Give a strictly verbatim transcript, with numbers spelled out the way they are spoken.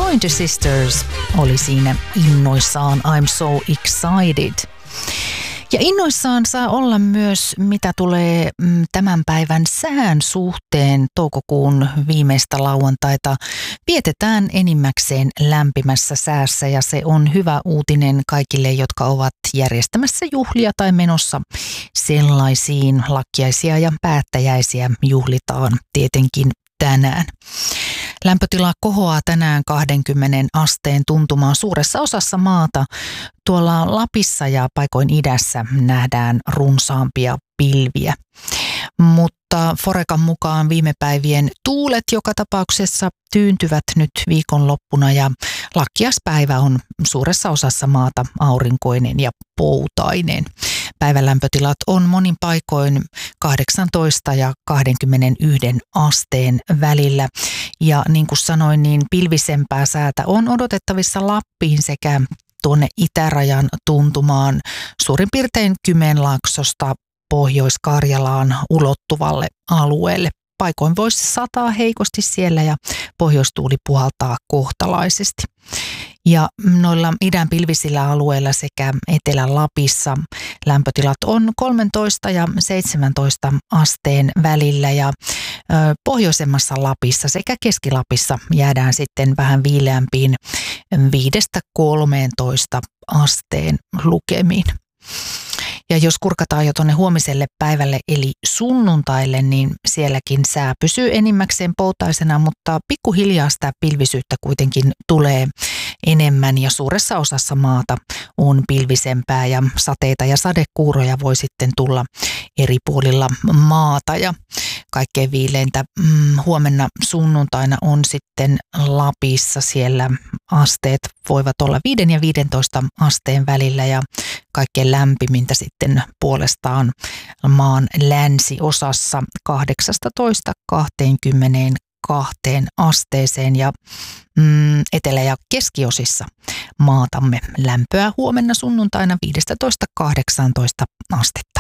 Pointer Sisters oli siinä innoissaan I'm so excited. Ja innoissaan saa olla myös, mitä tulee tämän päivän sään suhteen. Toukokuun viimeistä lauantaita vietetään enimmäkseen lämpimässä säässä ja se on hyvä uutinen kaikille, jotka ovat järjestämässä juhlia tai menossa sellaisiin. Lakkiaisia ja päättäjäisiä juhlitaan tietenkin tänään. Lämpötila kohoaa tänään kaksikymmentä asteen tuntumaan suuressa osassa maata. Tuolla Lapissa ja paikoin idässä nähdään runsaampia pilviä. Mutta Forecan mukaan viime päivien tuulet joka tapauksessa tyyntyvät nyt viikonloppuna ja lakkiaspäivä on suuressa osassa maata aurinkoinen ja poutainen. Päivän lämpötilat on monin paikoin kahdeksantoista ja kaksikymmentäyksi asteen välillä. Ja niin kuin sanoin, niin pilvisempää säätä on odotettavissa Lappiin sekä tuonne itärajan tuntumaan suurin piirtein Kymenlaaksosta Pohjois-Karjalaan ulottuvalle alueelle. Paikoin voisi sataa heikosti siellä ja pohjoistuuli puhaltaa kohtalaisesti. Ja noilla idän pilvisillä alueilla sekä Etelä-Lapissa lämpötilat on kolmetoista ja seitsemäntoista asteen välillä ja ö, pohjoisemmassa Lapissa sekä Keski-Lapissa jäädään sitten vähän viileämpiin viidestä kolmeentoista asteen lukemiin. Ja jos kurkataan jo tuonne huomiselle päivälle eli sunnuntaille, niin sielläkin sää pysyy enimmäkseen poutaisena, mutta pikkuhiljaa sitä pilvisyyttä kuitenkin tulee enemmän ja suuressa osassa maata on pilvisempää ja sateita ja sadekuuroja voi sitten tulla eri puolilla maata ja kaikkein viileintä mm, huomenna sunnuntaina on sitten Lapissa. Siellä asteet voivat olla viiden ja viidentoista asteen välillä ja kaikkein lämpimintä sitten puolestaan maan länsiosassa kahdeksastatoista kaksikymmentäkaksi asteeseen ja mm, etelä- ja keskiosissa maatamme lämpöä huomenna sunnuntaina viisitoista kahdeksantoista astetta.